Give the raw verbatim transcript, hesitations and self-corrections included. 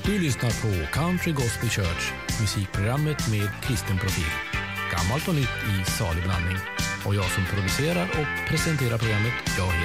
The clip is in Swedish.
Du lyssnar på Country Gospel Church, musikprogrammet med kristen profil. Gammalt och nytt i salig blandning. Och jag som producerar och presenterar programmet, jag heter